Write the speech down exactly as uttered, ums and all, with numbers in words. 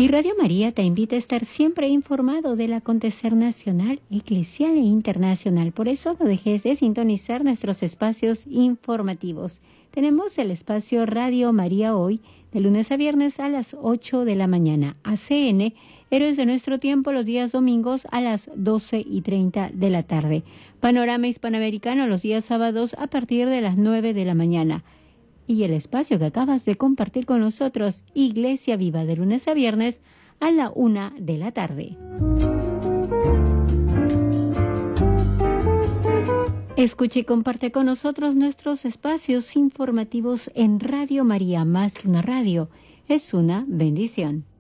Y Radio María te invita a estar siempre informado del acontecer nacional, eclesial e internacional. Por eso no dejes de sintonizar nuestros espacios informativos. Tenemos el espacio Radio María Hoy, de lunes a viernes a las ocho de la mañana. A C N, Héroes de Nuestro Tiempo, los días domingos a las doce y treinta de la tarde. Panorama Hispanoamericano los días sábados a partir de las nueve de la mañana. Y el espacio que acabas de compartir con nosotros, Iglesia Viva, de lunes a viernes a la una de la tarde. Escucha y comparte con nosotros nuestros espacios informativos en Radio María. Más que una radio, es una bendición.